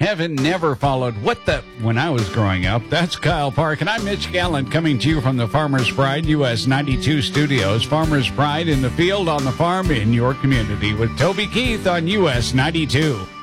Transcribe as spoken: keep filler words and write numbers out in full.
haven't never followed What the when I was growing up. That's Kyle Park, and I'm Mitch Gallant coming to you from the Farmers Pride U S ninety-two studios. Farmers Pride in the field, on the farm, in your community with Toby Keith on U S ninety-two.